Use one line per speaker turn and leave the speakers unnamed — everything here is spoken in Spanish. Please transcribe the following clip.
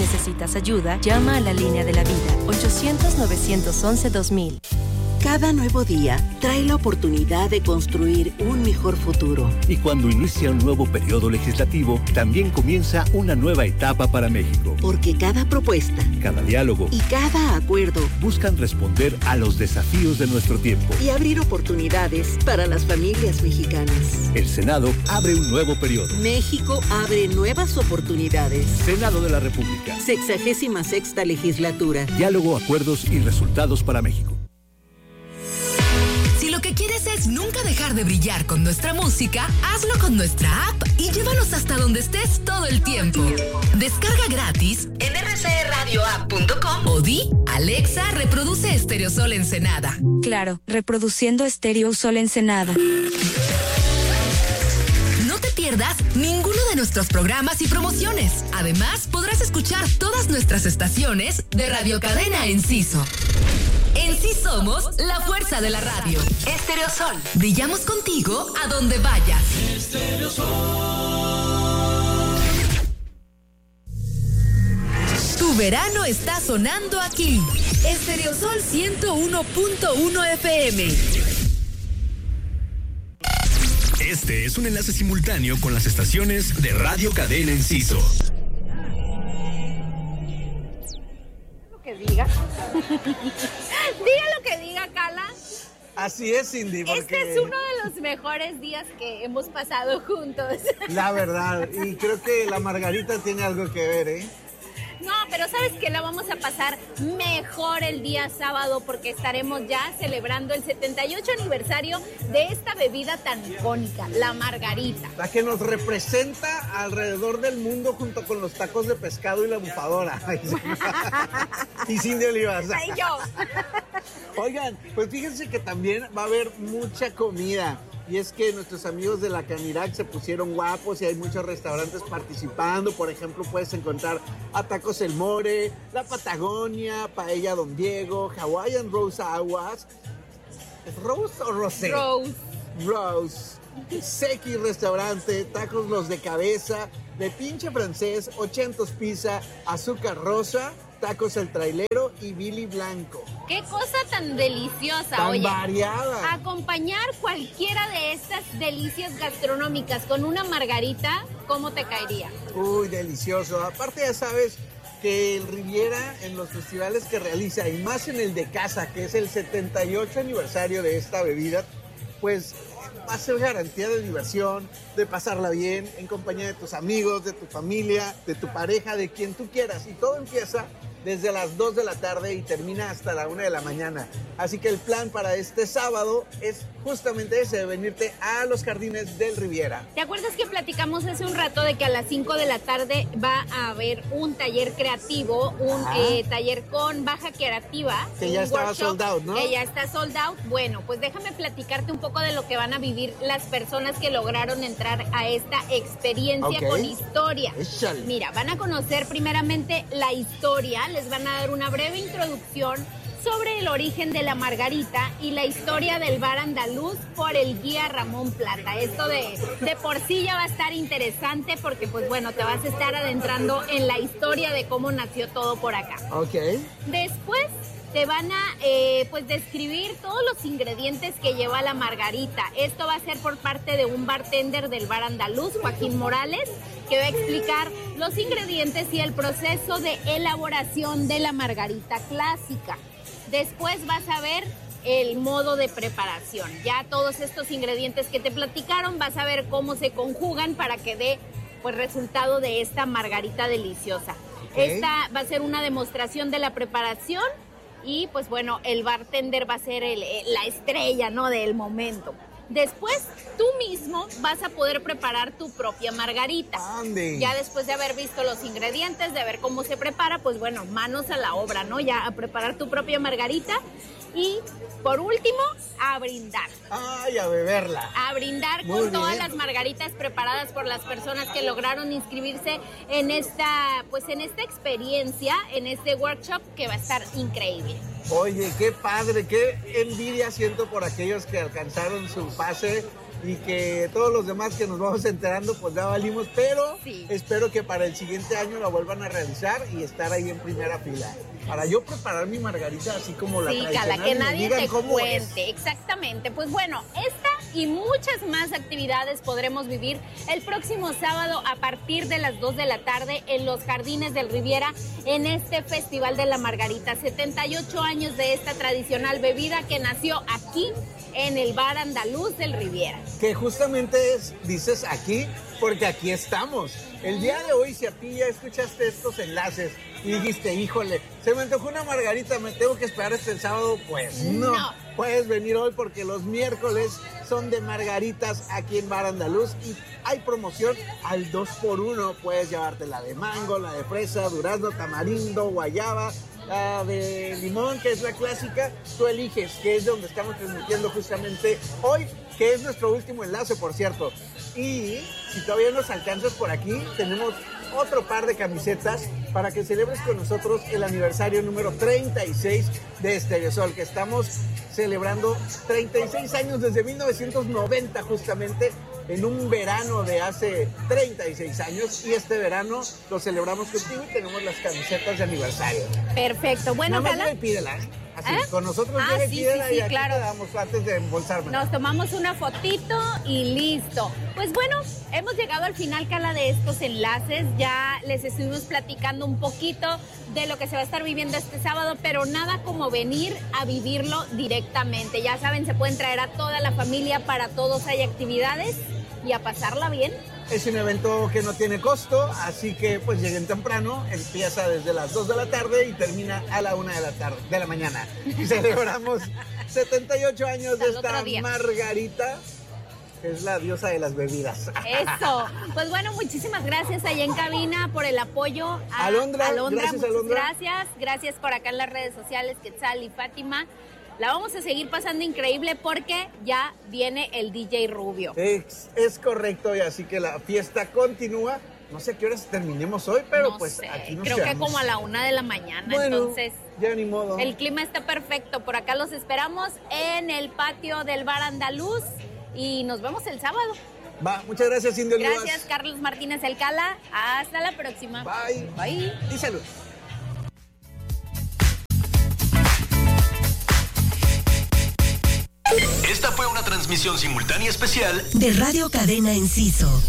necesitas ayuda, llama a la línea de la vida, 800-911-2000.
Cada nuevo día trae la oportunidad de construir un mejor futuro.
Y cuando inicia un nuevo periodo legislativo, también comienza una nueva etapa para México.
Porque cada propuesta,
cada diálogo
y cada acuerdo
buscan responder a los desafíos de nuestro tiempo
y abrir oportunidades para las familias mexicanas.
El Senado abre un nuevo periodo.
México abre nuevas oportunidades.
Senado de la República.
66ª legislatura.
Diálogo, acuerdos y resultados para México.
Si lo que quieres es nunca dejar de brillar con nuestra música, hazlo con nuestra app y llévanos hasta donde estés todo el tiempo. Descarga gratis en rcradioapp.com o di, Alexa, reproduce Estéreo Sol Ensenada.
Claro, reproduciendo Estéreo Sol Ensenada.
No te pierdas ninguno de nuestros programas y promociones. Además, podrás escuchar todas nuestras estaciones de Radio Cadena Enciso. En sí somos la fuerza de la radio. Estéreo Sol. Brillamos contigo a donde vayas. Estéreo Sol. Tu verano está sonando aquí. Estéreo Sol 101.1 FM.
Este es un enlace simultáneo con las estaciones de Radio Cadena Enciso.
Que diga. Diga lo que diga, Carla.
Así es, Cindy, porque
este es uno de los mejores días que hemos pasado juntos.
La verdad, y creo que la margarita tiene algo que ver, ¿eh?
No, pero ¿sabes qué? La vamos a pasar mejor el día sábado porque estaremos ya celebrando el 78 aniversario de esta bebida tan icónica, la margarita.
La que nos representa alrededor del mundo junto con los tacos de pescado y la bufadora. Y Cindy Olivas.
Ay, yo.
Oigan, pues fíjense que también va a haber mucha comida. Y es que nuestros amigos de la Canirac se pusieron guapos y hay muchos restaurantes participando. Por ejemplo, puedes encontrar a Tacos El More, La Patagonia, Paella Don Diego, Hawaiian Rose Aguas. ¿Es Rose o Rosé?
Rose.
Rose. Seki Restaurante, Tacos Los de Cabeza, De Pinche Francés, 800 Pizza, Azúcar Rosa, Tacos El Trailero y Billy Blanco.
¡Qué cosa tan deliciosa!
Tan
Oye,
variada.
Acompañar cualquiera de estas delicias gastronómicas con una margarita, ¿cómo te caería?
Uy, delicioso. Aparte ya sabes que el Riviera en los festivales que realiza, y más en el de casa, que es el 78 aniversario de esta bebida, pues va a ser garantía de diversión, de pasarla bien, en compañía de tus amigos, de tu familia, de tu pareja, de quien tú quieras. Y todo empieza desde las 2 de la tarde y termina hasta la 1 de la mañana. Así que el plan para este sábado es justamente ese, de venirte a los jardines del Riviera.
¿Te acuerdas que platicamos hace un rato de que a las 5 de la tarde va a haber un taller creativo, un taller con baja creativa?
Que ya estaba sold out, ¿no?
Que ya está sold out. Bueno, pues déjame platicarte un poco de lo que van a vivir las personas que lograron entrar a esta experiencia con historia.
Échale.
Mira, van a conocer primeramente la historia, les van a dar una breve introducción sobre el origen de la margarita y la historia del bar andaluz por el guía Ramón Plata. Esto de por sí ya va a estar interesante porque, pues bueno, te vas a estar adentrando en la historia de cómo nació todo por acá.
Ok.
Después te van a pues describir todos los ingredientes que lleva la margarita. Esto va a ser por parte de un bartender del bar andaluz, Joaquín Morales, que va a explicar los ingredientes y el proceso de elaboración de la margarita clásica. Después vas a ver el modo de preparación. Ya todos estos ingredientes que te platicaron, vas a ver cómo se conjugan para que dé pues resultado de esta margarita deliciosa. Okay. Esta va a ser una demostración de la preparación y pues bueno, el bartender va a ser la estrella, ¿no?, del momento. Después, tú mismo vas a poder preparar tu propia margarita.
¡Ande!
Ya después de haber visto los ingredientes, de ver cómo se prepara, pues bueno, manos a la obra, ¿no? Ya a preparar tu propia margarita. Y, por último, a brindar.
¡Ay, a beberla!
A brindar con todas las margaritas preparadas por las personas que lograron inscribirse en esta experiencia, en este workshop que va a estar increíble.
Oye, qué padre, qué envidia siento por aquellos que alcanzaron su pase y que todos los demás que nos vamos enterando pues ya valimos, pero
Sí.
espero que para el siguiente año la vuelvan a realizar y estar ahí en primera fila. Para yo preparar mi margarita así como la
Sí,
tradicional.
Cala, que
y me
nadie
digan
te
cómo es.
cuente. Exactamente. Pues bueno, esta y muchas más actividades podremos vivir el próximo sábado a partir de las 2 de la tarde en los Jardines del Riviera en este Festival de la Margarita. 78 años de esta tradicional bebida que nació aquí en el Bar Andaluz del Riviera.
Que justamente dices aquí, porque aquí estamos. El día de hoy, si a ti ya escuchaste estos enlaces y dijiste, híjole, se me antojó una margarita, me tengo que esperar hasta el sábado, pues no. Puedes venir hoy porque los miércoles son de margaritas aquí en Bar Andaluz y hay promoción al 2x1. Puedes llevarte la de mango, la de fresa, durazno, tamarindo, guayaba, la de limón, que es la clásica. Tú eliges, que es donde estamos transmitiendo justamente hoy, que es nuestro último enlace, por cierto. Y si todavía nos alcanzas por aquí, tenemos otro par de camisetas para que celebres con nosotros el aniversario número 36 de Estereosol, que estamos celebrando 36 años desde 1990 justamente, en un verano de hace 36 años, y este verano lo celebramos contigo y tenemos las camisetas de aniversario.
Perfecto. Bueno,
Nada más
Cala,
llega y pídela, ¿eh? Así,
¿eh?
con nosotros
Ah,
llega y
sí,
pídela,
sí,
y aquí
claro.
te damos antes de embolsarme.
nos tomamos una fotito y listo. Pues bueno, hemos llegado al final, Cala, de estos enlaces. Ya les estuvimos platicando un poquito de lo que se va a estar viviendo este sábado, pero nada como venir a vivirlo directamente. Ya saben, se pueden traer a toda la familia, para todos hay actividades y a pasarla bien.
Es un evento que no tiene costo, así que pues lleguen temprano, empieza desde las 2 de la tarde y termina a la 1 de la mañana. Y celebramos 78 años de
Hasta el
esta
otro día.
margarita, que es la diosa de las bebidas.
Eso. Pues bueno, muchísimas gracias allá en cabina por el apoyo. A
Alondra, gracias,
muchas
Alondra.
gracias. Gracias por acá en las redes sociales, Quetzal y Fátima. La vamos a seguir pasando increíble porque ya viene el DJ Rubio.
Es correcto, y así que la fiesta continúa. No sé a qué horas terminemos hoy, pero
No
pues
sé,
aquí nos
creo que
quedamos.
como a la 1 de la mañana.
Bueno,
Entonces,
ya ni modo.
el clima está perfecto. Por acá los esperamos en el patio del Bar Andaluz y nos vemos el sábado.
Va, muchas gracias, Cindy Olivas.
Gracias, Carlos Martínez Elcala. Hasta la próxima.
Bye.
Bye.
Y salud.
Esta fue una transmisión simultánea especial
De Radio Cadena Enciso.